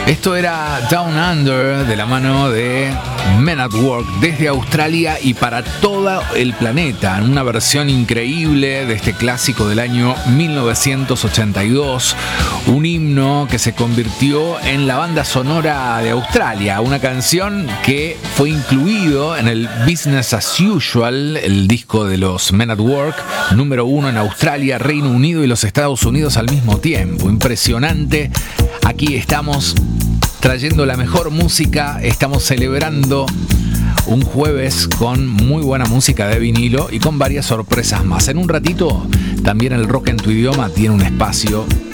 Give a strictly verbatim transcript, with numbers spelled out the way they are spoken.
Esto era Down Under de la mano de Men at Work desde Australia y para todo el planeta, en una versión increíble de este clásico del año mil novecientos ochenta y dos, un himno que se convirtió en la banda sonora de Australia, una canción que fue incluido en el Business as Usual, el disco de los Men at Work, número uno en Australia, Reino Unido y los Estados Unidos al mismo tiempo. Impresionante. Aquí estamos trayendo la mejor música, estamos celebrando un jueves con muy buena música de vinilo y con varias sorpresas más. En un ratito también el Rock en tu Idioma tiene un espacio